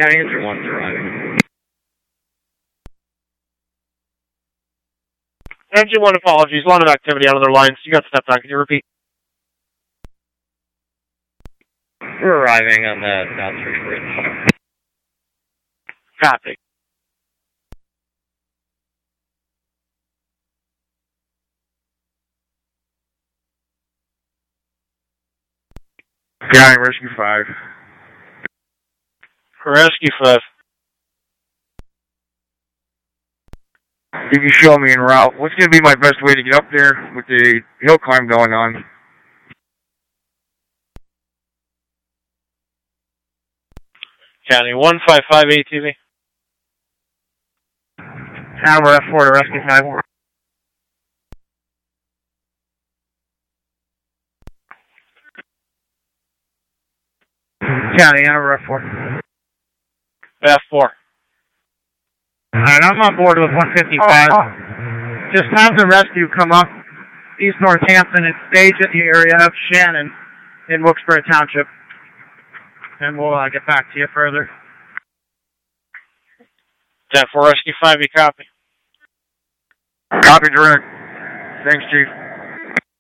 County Answer 1's arriving. Engine 1, apologies. A lot of activity on other lines. You got stepped on. Can you repeat? We're arriving on the Southbridge Bridge. Copy. County Rescue 5. Rescue 5. If you show me en route, what's going to be my best way to get up there with the hill climb going on? County 155 ATV. Hammer F4 to Rescue 5. County, Hammer F4. F4. Alright, I'm on board with 155. Just have the rescue come up East Northampton and stage at the area of Shannon in Wilkes-Barre Township. And we'll get back to you further. 10-4 Rescue 5, you copy? Copy, direct. Thanks, Chief.